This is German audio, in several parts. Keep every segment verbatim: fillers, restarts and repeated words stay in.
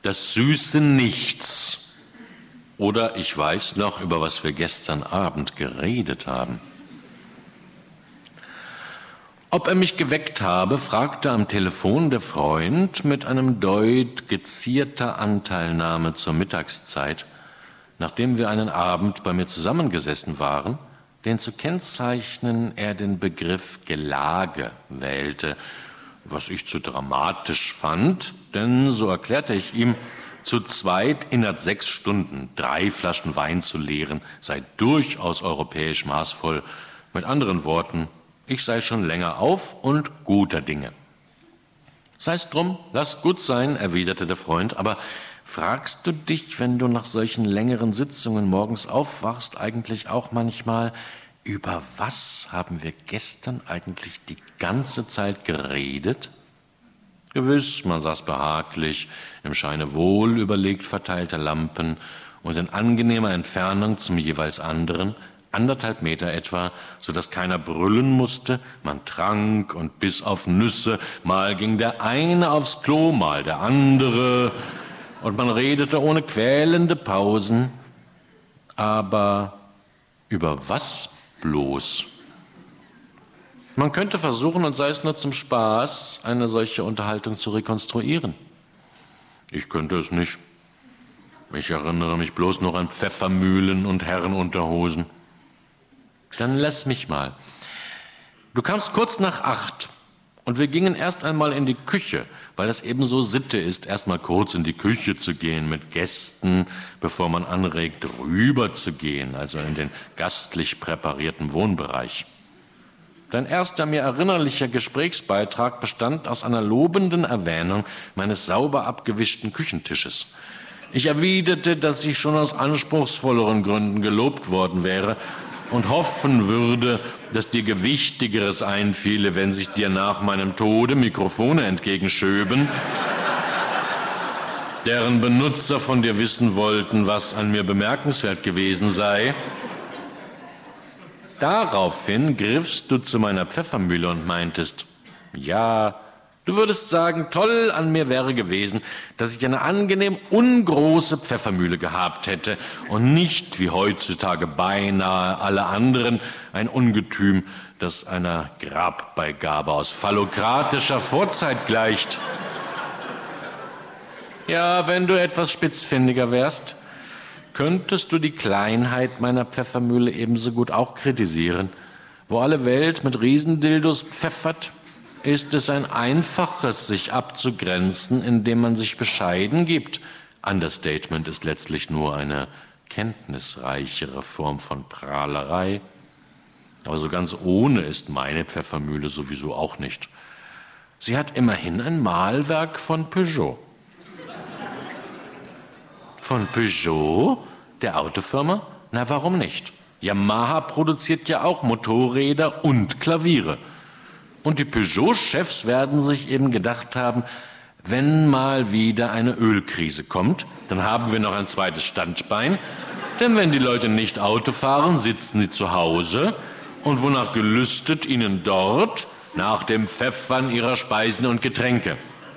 Das süße Nichts. Oder ich weiß noch, über was wir gestern Abend geredet haben. Ob er mich geweckt habe, fragte am Telefon der Freund mit einem Deut gezierter Anteilnahme zur Mittagszeit, nachdem wir einen Abend bei mir zusammengesessen waren, den zu kennzeichnen er den Begriff Gelage wählte, was ich zu dramatisch fand, denn, so erklärte ich ihm, zu zweit innerhalb sechs Stunden drei Flaschen Wein zu leeren, sei durchaus europäisch maßvoll. Mit anderen Worten, ich sei schon länger auf und guter Dinge. Sei's drum, lass gut sein, erwiderte der Freund, aber fragst du dich, wenn du nach solchen längeren Sitzungen morgens aufwachst, eigentlich auch manchmal, über was haben wir gestern eigentlich die ganze Zeit geredet? Gewiss, man saß behaglich, im Scheine wohl überlegt verteilter Lampen und in angenehmer Entfernung zum jeweils anderen, anderthalb Meter etwa, so dass keiner brüllen musste, man trank und biss auf Nüsse, mal ging der eine aufs Klo, mal der andere, und man redete ohne quälende Pausen. Aber über was bloß? Man könnte versuchen, und sei es nur zum Spaß, eine solche Unterhaltung zu rekonstruieren. Ich könnte es nicht. Ich erinnere mich bloß noch an Pfeffermühlen und Herrenunterhosen. Dann lass mich mal. Du kamst kurz nach acht und wir gingen erst einmal in die Küche, weil das eben so Sitte ist, erst mal kurz in die Küche zu gehen mit Gästen, bevor man anregt, rüber zu gehen, also in den gastlich präparierten Wohnbereich. Dein erster mir erinnerlicher Gesprächsbeitrag bestand aus einer lobenden Erwähnung meines sauber abgewischten Küchentisches. Ich erwiderte, dass ich schon aus anspruchsvolleren Gründen gelobt worden wäre und hoffen würde, dass dir Gewichtigeres einfiele, wenn sich dir nach meinem Tode Mikrofone entgegenschöben, deren Benutzer von dir wissen wollten, was an mir bemerkenswert gewesen sei. Daraufhin griffst du zu meiner Pfeffermühle und meintest, ja, du würdest sagen, toll an mir wäre gewesen, dass ich eine angenehm ungroße Pfeffermühle gehabt hätte und nicht wie heutzutage beinahe alle anderen ein Ungetüm, das einer Grabbeigabe aus phallokratischer Vorzeit gleicht. Ja, wenn du etwas spitzfindiger wärst, könntest du die Kleinheit meiner Pfeffermühle ebenso gut auch kritisieren. Wo alle Welt mit Riesendildos pfeffert, ist es ein einfaches, sich abzugrenzen, indem man sich bescheiden gibt. Understatement ist letztlich nur eine kenntnisreichere Form von Prahlerei. Aber so ganz ohne ist meine Pfeffermühle sowieso auch nicht. Sie hat immerhin ein Mahlwerk von Peugeot. Von Peugeot, der Autofirma? Na, warum nicht? Yamaha produziert ja auch Motorräder und Klaviere. Und die Peugeot-Chefs werden sich eben gedacht haben, wenn mal wieder eine Ölkrise kommt, dann haben wir noch ein zweites Standbein. Denn wenn die Leute nicht Auto fahren, sitzen sie zu Hause und wonach gelüstet ihnen dort nach dem Pfeffern ihrer Speisen und Getränke.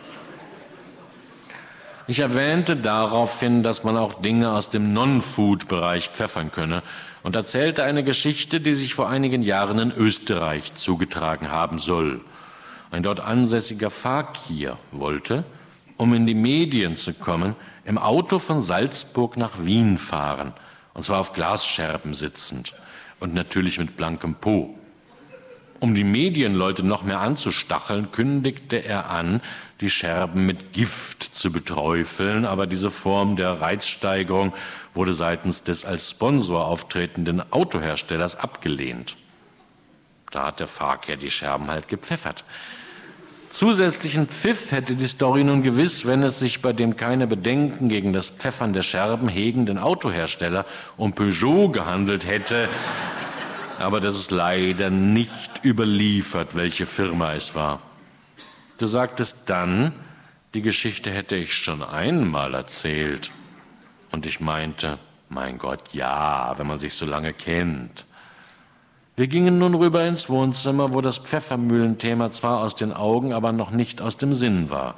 Ich erwähnte daraufhin, dass man auch Dinge aus dem Non-Food-Bereich pfeffern könne und erzählte eine Geschichte, die sich vor einigen Jahren in Österreich zugetragen haben soll. Ein dort ansässiger Fakir wollte, um in die Medien zu kommen, im Auto von Salzburg nach Wien fahren, und zwar auf Glasscherben sitzend und natürlich mit blankem Po. Um die Medienleute noch mehr anzustacheln, kündigte er an, die Scherben mit Gift zu beträufeln, aber diese Form der Reizsteigerung wurde seitens des als Sponsor auftretenden Autoherstellers abgelehnt. Da hat der Fakir die Scherben halt gepfeffert. Zusätzlichen Pfiff hätte die Story nun gewiss, wenn es sich bei dem keine Bedenken gegen das Pfeffern der Scherben hegenden Autohersteller um Peugeot gehandelt hätte. Aber das ist leider nicht überliefert, welche Firma es war. Du sagtest dann, die Geschichte hätte ich schon einmal erzählt. Und ich meinte, mein Gott, ja, wenn man sich so lange kennt. Wir gingen nun rüber ins Wohnzimmer, wo das Pfeffermühlenthema zwar aus den Augen, aber noch nicht aus dem Sinn war.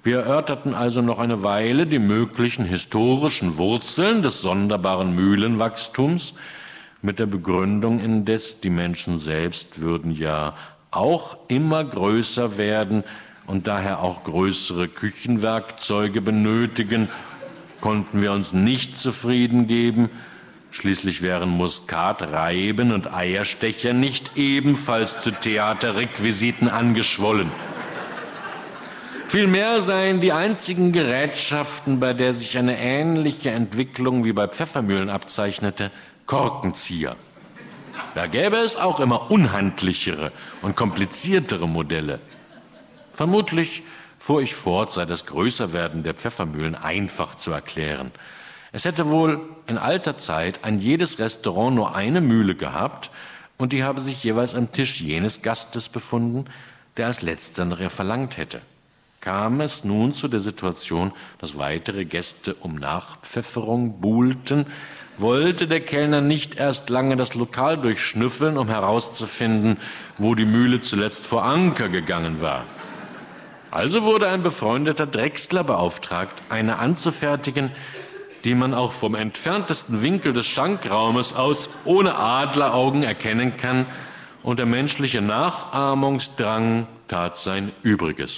Wir erörterten also noch eine Weile die möglichen historischen Wurzeln des sonderbaren Mühlenwachstums, mit der Begründung indes, die Menschen selbst würden ja auch immer größer werden und daher auch größere Küchenwerkzeuge benötigen, konnten wir uns nicht zufrieden geben. Schließlich wären Muskatreiben und Eierstecher nicht ebenfalls zu Theaterrequisiten angeschwollen. Vielmehr seien die einzigen Gerätschaften, bei der sich eine ähnliche Entwicklung wie bei Pfeffermühlen abzeichnete, Korkenzieher. Da gäbe es auch immer unhandlichere und kompliziertere Modelle. Vermutlich, fuhr ich fort, sei das Größerwerden der Pfeffermühlen einfach zu erklären. Es hätte wohl in alter Zeit ein jedes Restaurant nur eine Mühle gehabt und die habe sich jeweils am Tisch jenes Gastes befunden, der als letzter nach ihr verlangt hätte. Kam es nun zu der Situation, dass weitere Gäste um Nachpfefferung buhlten, wollte der Kellner nicht erst lange das Lokal durchschnüffeln, um herauszufinden, wo die Mühle zuletzt vor Anker gegangen war. Also wurde ein befreundeter Drechsler beauftragt, eine anzufertigen, die man auch vom entferntesten Winkel des Schankraumes aus ohne Adleraugen erkennen kann, und der menschliche Nachahmungsdrang tat sein Übriges.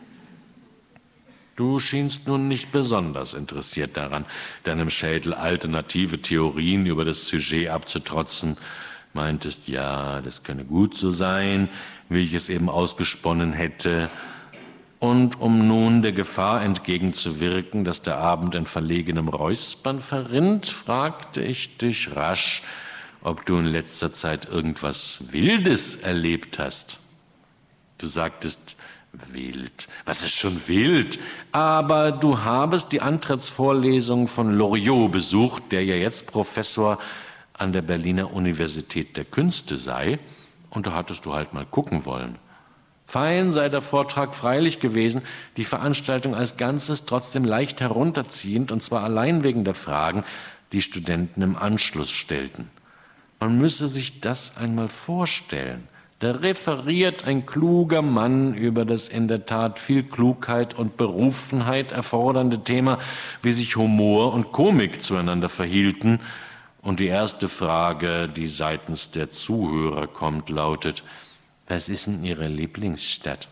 Du schienst nun nicht besonders interessiert daran, deinem Schädel alternative Theorien über das Sujet abzutrotzen, meintest, ja, das könne gut so sein, wie ich es eben ausgesponnen hätte. Und um nun der Gefahr entgegenzuwirken, dass der Abend in verlegenem Räuspern verrinnt, fragte ich dich rasch, ob du in letzter Zeit irgendwas Wildes erlebt hast. Du sagtest, wild. Was ist schon wild? Aber du habest die Antrittsvorlesung von Loriot besucht, der ja jetzt Professor an der Berliner Universität der Künste sei, und da hattest du halt mal gucken wollen. Fein sei der Vortrag freilich gewesen, die Veranstaltung als Ganzes trotzdem leicht herunterziehend, und zwar allein wegen der Fragen, die Studenten im Anschluss stellten. Man müsse sich das einmal vorstellen. Da referiert ein kluger Mann über das in der Tat viel Klugheit und Berufenheit erfordernde Thema, wie sich Humor und Komik zueinander verhielten. Und die erste Frage, die seitens der Zuhörer kommt, lautet, was ist denn Ihre Lieblingsstadt?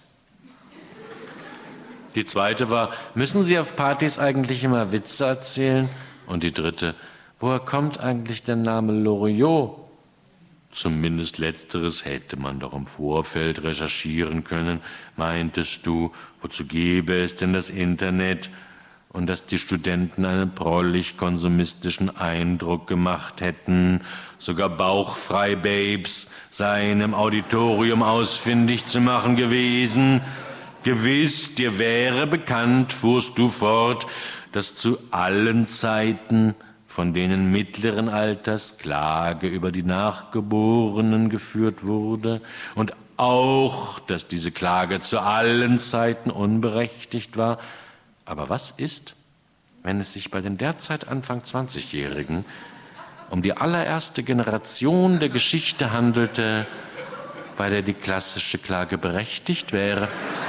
Die zweite war, müssen Sie auf Partys eigentlich immer Witze erzählen? Und die dritte, woher kommt eigentlich der Name Loriot? Zumindest letzteres hätte man doch im Vorfeld recherchieren können, meintest du, wozu gäbe es denn das Internet? Und dass die Studenten einen prollig-konsumistischen Eindruck gemacht hätten, sogar Bauchfrei-Babes seien im Auditorium ausfindig zu machen gewesen. Gewiss, dir wäre bekannt, fuhrst du fort, dass zu allen Zeiten von denen mittleren Alters Klage über die Nachgeborenen geführt wurde und auch, dass diese Klage zu allen Zeiten unberechtigt war. Aber was ist, wenn es sich bei den derzeit Anfang zwanzigjährigen um die allererste Generation der Geschichte handelte, bei der die klassische Klage berechtigt wäre?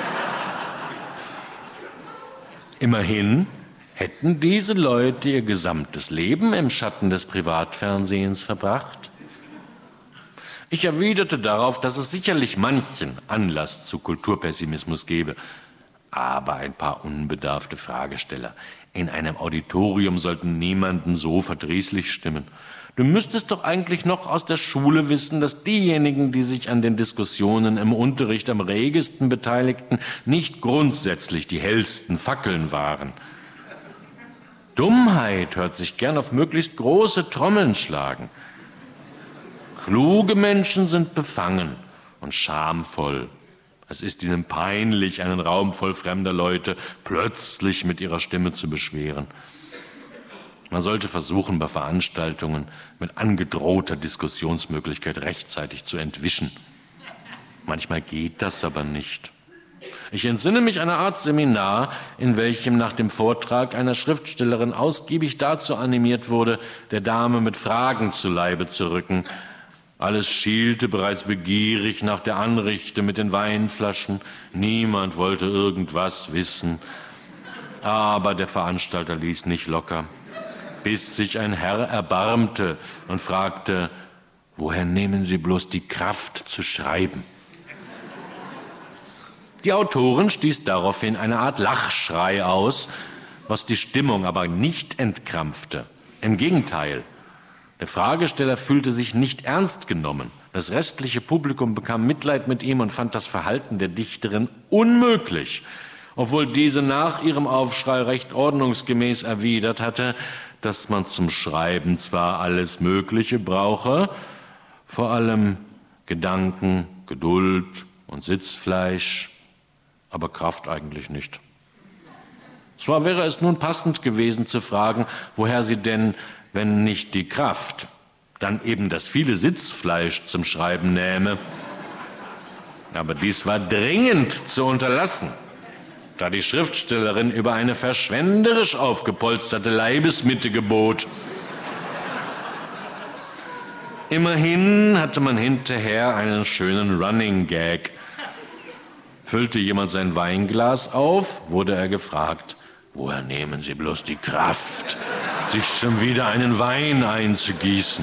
Immerhin hätten diese Leute ihr gesamtes Leben im Schatten des Privatfernsehens verbracht? Ich erwiderte darauf, dass es sicherlich manchen Anlass zu Kulturpessimismus gebe, aber ein paar unbedarfte Fragesteller in einem Auditorium sollten niemanden so verdrießlich stimmen. Du müsstest doch eigentlich noch aus der Schule wissen, dass diejenigen, die sich an den Diskussionen im Unterricht am regesten beteiligten, nicht grundsätzlich die hellsten Fackeln waren. Dummheit hört sich gern auf möglichst große Trommeln schlagen. Kluge Menschen sind befangen und schamvoll. Es ist ihnen peinlich, einen Raum voll fremder Leute plötzlich mit ihrer Stimme zu beschweren. Man sollte versuchen, bei Veranstaltungen mit angedrohter Diskussionsmöglichkeit rechtzeitig zu entwischen. Manchmal geht das aber nicht. Ich entsinne mich einer Art Seminar, in welchem nach dem Vortrag einer Schriftstellerin ausgiebig dazu animiert wurde, der Dame mit Fragen zu Leibe zu rücken. Alles schielte bereits begierig nach der Anrichte mit den Weinflaschen. Niemand wollte irgendwas wissen. Aber der Veranstalter ließ nicht locker, bis sich ein Herr erbarmte und fragte, woher nehmen Sie bloß die Kraft zu schreiben? Die Autorin stieß daraufhin eine Art Lachschrei aus, was die Stimmung aber nicht entkrampfte. Im Gegenteil, der Fragesteller fühlte sich nicht ernst genommen. Das restliche Publikum bekam Mitleid mit ihm und fand das Verhalten der Dichterin unmöglich, obwohl diese nach ihrem Aufschrei recht ordnungsgemäß erwidert hatte, dass man zum Schreiben zwar alles Mögliche brauche, vor allem Gedanken, Geduld und Sitzfleisch, aber Kraft eigentlich nicht. Zwar wäre es nun passend gewesen zu fragen, woher sie denn, wenn nicht die Kraft, dann eben das viele Sitzfleisch zum Schreiben nähme. Aber dies war dringend zu unterlassen, da die Schriftstellerin über eine verschwenderisch aufgepolsterte Leibesmitte gebot. Immerhin hatte man hinterher einen schönen Running Gag. Füllte jemand sein Weinglas auf, wurde er gefragt, woher nehmen Sie bloß die Kraft, sich schon wieder einen Wein einzugießen?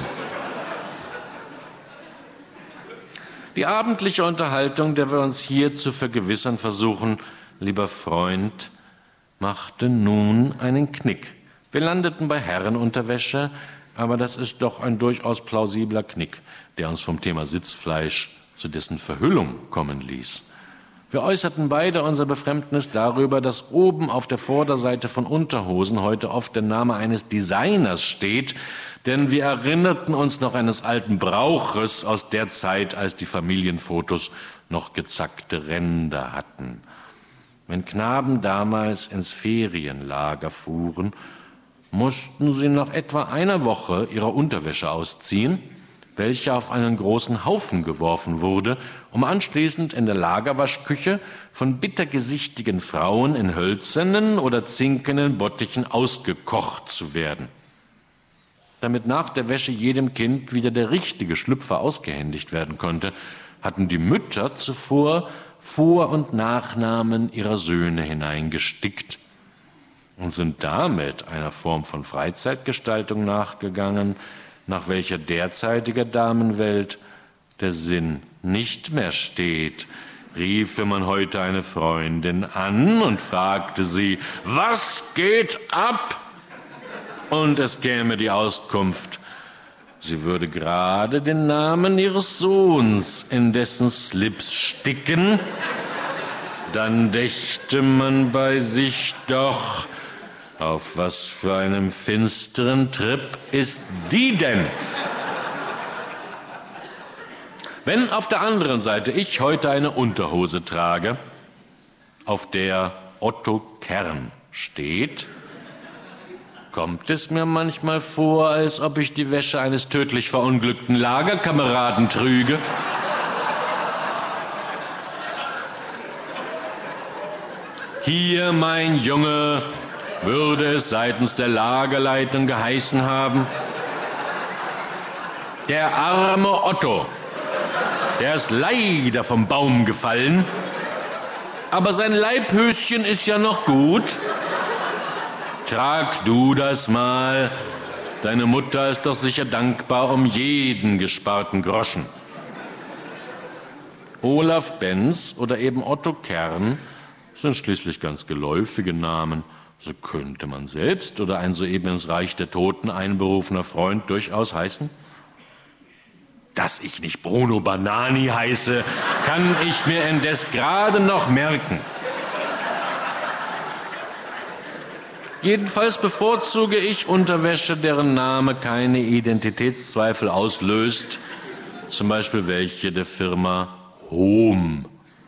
Die abendliche Unterhaltung, der wir uns hier zu vergewissern versuchen, lieber Freund, machte nun einen Knick. Wir landeten bei Herrenunterwäsche, aber das ist doch ein durchaus plausibler Knick, der uns vom Thema Sitzfleisch zu dessen Verhüllung kommen ließ. Wir äußerten beide unser Befremdnis darüber, dass oben auf der Vorderseite von Unterhosen heute oft der Name eines Designers steht, denn wir erinnerten uns noch eines alten Brauches aus der Zeit, als die Familienfotos noch gezackte Ränder hatten. Wenn Knaben damals ins Ferienlager fuhren, mussten sie nach etwa einer Woche ihre Unterwäsche ausziehen, welche auf einen großen Haufen geworfen wurde, um anschließend in der Lagerwaschküche von bittergesichtigen Frauen in hölzernen oder zinkenen Bottichen ausgekocht zu werden. Damit nach der Wäsche jedem Kind wieder der richtige Schlüpfer ausgehändigt werden konnte, hatten die Mütter zuvor Vor- und Nachnamen ihrer Söhne hineingestickt und sind damit einer Form von Freizeitgestaltung nachgegangen, nach welcher derzeitiger Damenwelt der Sinn nicht mehr steht. Riefe man heute eine Freundin an und fragte sie, was geht ab? Und es käme die Auskunft, sie würde gerade den Namen ihres Sohns in dessen Slips sticken, dann dächte man bei sich doch, auf was für einem finsteren Trip ist die denn? Wenn auf der anderen Seite ich heute eine Unterhose trage, auf der Otto Kern steht, kommt es mir manchmal vor, als ob ich die Wäsche eines tödlich verunglückten Lagerkameraden trüge. Hier, mein Junge, würde es seitens der Lagerleitung geheißen haben, der arme Otto, der ist leider vom Baum gefallen, aber sein Leibhöschen ist ja noch gut. Trag du das mal, deine Mutter ist doch sicher dankbar um jeden gesparten Groschen. Olaf Benz oder eben Otto Kern sind schließlich ganz geläufige Namen. So könnte man selbst oder ein soeben ins Reich der Toten einberufener Freund durchaus heißen. Dass ich nicht Bruno Banani heiße, kann ich mir indes gerade noch merken. Jedenfalls bevorzuge ich Unterwäsche, deren Name keine Identitätszweifel auslöst, zum Beispiel welche der Firma Home.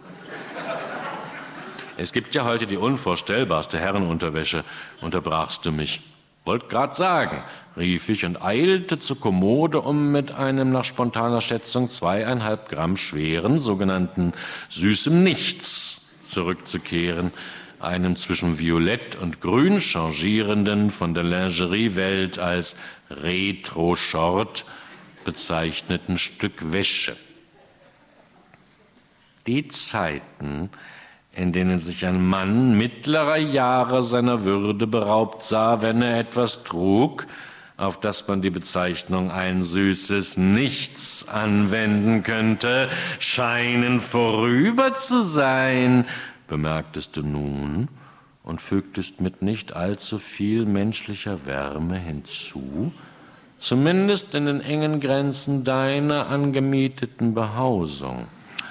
Es gibt ja heute die unvorstellbarste Herrenunterwäsche, unterbrachst du mich. Wollt grad sagen, rief ich und eilte zur Kommode, um mit einem nach spontaner Schätzung zweieinhalb Gramm schweren, sogenannten süßem Nichts zurückzukehren, einem zwischen Violett und Grün changierenden, von der Lingeriewelt als Retro-Short bezeichneten Stück Wäsche. Die Zeiten, in denen sich ein Mann mittlerer Jahre seiner Würde beraubt sah, wenn er etwas trug, auf das man die Bezeichnung ein süßes Nichts anwenden könnte, scheinen vorüber zu sein, bemerktest du nun und fügtest mit nicht allzu viel menschlicher Wärme hinzu, zumindest in den engen Grenzen deiner angemieteten Behausung.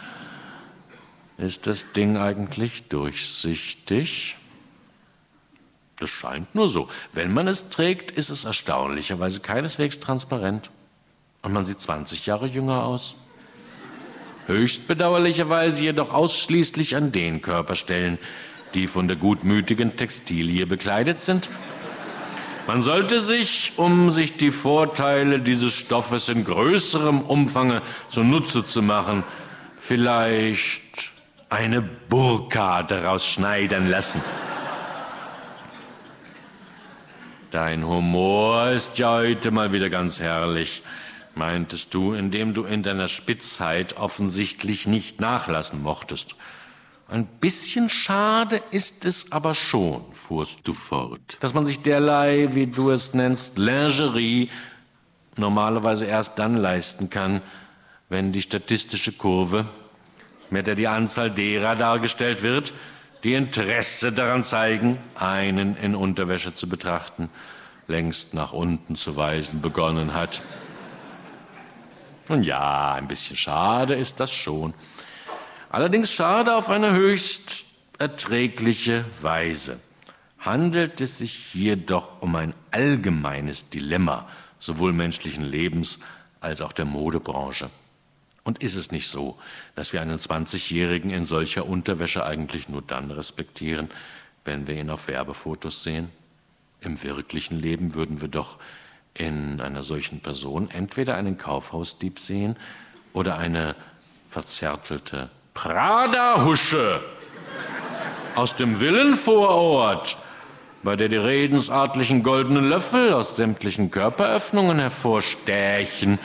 Ist das Ding eigentlich durchsichtig? Das scheint nur so. Wenn man es trägt, ist es erstaunlicherweise keineswegs transparent. Und man sieht zwanzig Jahre jünger aus. Höchst bedauerlicherweise jedoch ausschließlich an den Körperstellen, die von der gutmütigen Textilie bekleidet sind. Man sollte sich, um sich die Vorteile dieses Stoffes in größerem Umfange zunutze zu machen, vielleicht eine Burka daraus schneidern lassen. Dein Humor ist ja heute mal wieder ganz herrlich, meintest du, indem du in deiner Spitzheit offensichtlich nicht nachlassen mochtest. Ein bisschen schade ist es aber schon, fuhrst du fort, dass man sich derlei, wie du es nennst, Lingerie normalerweise erst dann leisten kann, wenn die statistische Kurve, mit der die Anzahl derer dargestellt wird, die Interesse daran zeigen, einen in Unterwäsche zu betrachten, längst nach unten zu weisen begonnen hat. Nun ja, ein bisschen schade ist das schon. Allerdings schade auf eine höchst erträgliche Weise. Handelt es sich hier doch um ein allgemeines Dilemma, sowohl menschlichen Lebens als auch der Modebranche. Und ist es nicht so, dass wir einen zwanzigjährigen in solcher Unterwäsche eigentlich nur dann respektieren, wenn wir ihn auf Werbefotos sehen? Im wirklichen Leben würden wir doch in einer solchen Person entweder einen Kaufhausdieb sehen oder eine verzärtelte Prada-Husche aus dem Villenvorort, bei der die redensartlichen goldenen Löffel aus sämtlichen Körperöffnungen hervorstächen.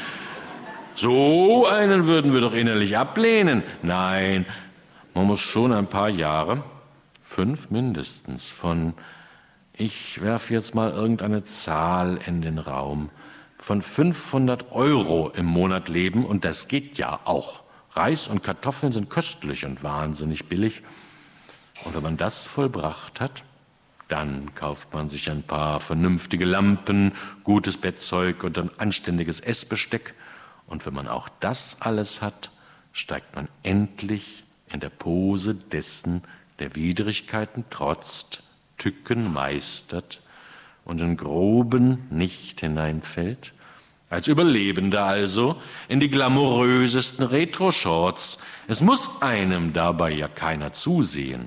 So einen würden wir doch innerlich ablehnen. Nein, man muss schon ein paar Jahre, fünf mindestens, von, ich werfe jetzt mal irgendeine Zahl in den Raum, von fünfhundert Euro im Monat leben, und das geht ja auch. Reis und Kartoffeln sind köstlich und wahnsinnig billig. Und wenn man das vollbracht hat, dann kauft man sich ein paar vernünftige Lampen, gutes Bettzeug und ein anständiges Essbesteck. Und wenn man auch das alles hat, steigt man endlich in der Pose dessen, der Widrigkeiten trotzt, Tücken meistert und in Groben nicht hineinfällt. Als Überlebender also in die glamourösesten Retro-Shorts. Es muss einem dabei ja keiner zusehen.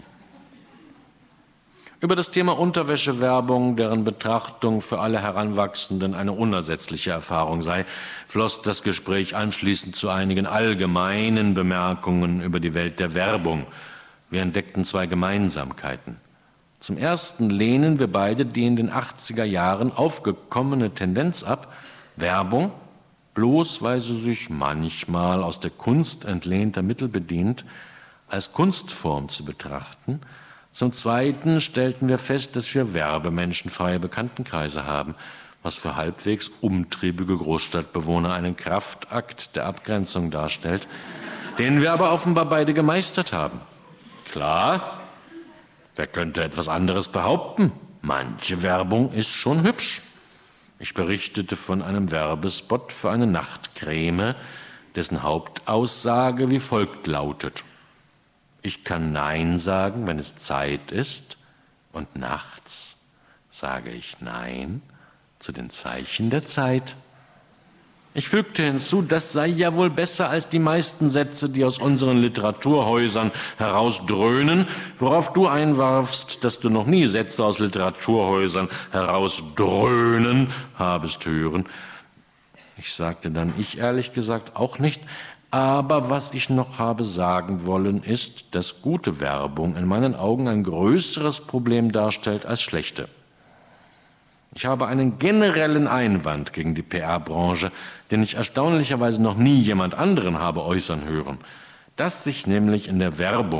Über das Thema Unterwäschewerbung, deren Betrachtung für alle Heranwachsenden eine unersetzliche Erfahrung sei, floss das Gespräch anschließend zu einigen allgemeinen Bemerkungen über die Welt der Werbung. Wir entdeckten zwei Gemeinsamkeiten. Zum ersten lehnen wir beide die in den achtziger Jahren aufgekommene Tendenz ab, Werbung, bloß weil sie sich manchmal aus der Kunst entlehnter Mittel bedient, als Kunstform zu betrachten. Zum Zweiten stellten wir fest, dass wir werbemenschenfreie Bekanntenkreise haben, was für halbwegs umtriebige Großstadtbewohner einen Kraftakt der Abgrenzung darstellt, den wir aber offenbar beide gemeistert haben. Klar, wer könnte etwas anderes behaupten? Manche Werbung ist schon hübsch. Ich berichtete von einem Werbespot für eine Nachtcreme, dessen Hauptaussage wie folgt lautet: Ich kann Nein sagen, wenn es Zeit ist, und nachts sage ich Nein zu den Zeichen der Zeit. Ich fügte hinzu, das sei ja wohl besser als die meisten Sätze, die aus unseren Literaturhäusern herausdröhnen, worauf du einwarfst, dass du noch nie Sätze aus Literaturhäusern herausdröhnen habest hören. Ich sagte dann, ich ehrlich gesagt auch nicht. Aber was ich noch habe sagen wollen, ist, dass gute Werbung in meinen Augen ein größeres Problem darstellt als schlechte. Ich habe einen generellen Einwand gegen die P R-Branche, den ich erstaunlicherweise noch nie jemand anderen habe äußern hören, dass sich nämlich in der Werbung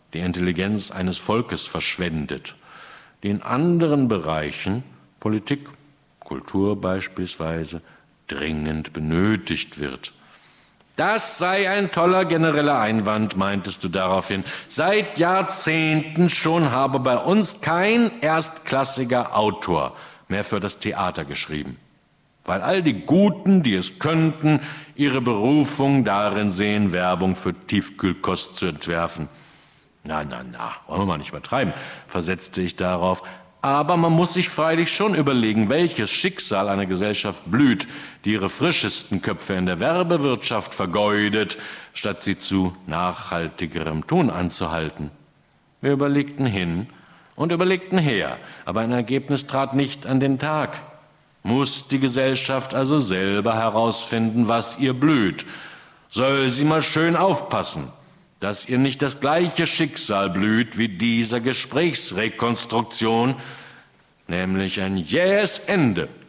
die Intelligenz eines Volkes verschwendet, die in anderen Bereichen, Politik, Kultur beispielsweise, dringend benötigt wird. Das sei ein toller genereller Einwand, meintest du daraufhin. Seit Jahrzehnten schon habe bei uns kein erstklassiger Autor mehr für das Theater geschrieben, weil all die Guten, die es könnten, ihre Berufung darin sehen, Werbung für Tiefkühlkost zu entwerfen. Na, na, na, wollen wir mal nicht übertreiben, versetzte ich darauf. Aber man muss sich freilich schon überlegen, welches Schicksal einer Gesellschaft blüht, die ihre frischesten Köpfe in der Werbewirtschaft vergeudet, statt sie zu nachhaltigerem Tun anzuhalten. Wir überlegten hin und überlegten her, aber ein Ergebnis trat nicht an den Tag. Muss die Gesellschaft also selber herausfinden, was ihr blüht? Soll sie mal schön aufpassen, dass ihr nicht das gleiche Schicksal blüht wie dieser Gesprächsrekonstruktion, nämlich ein jähes Ende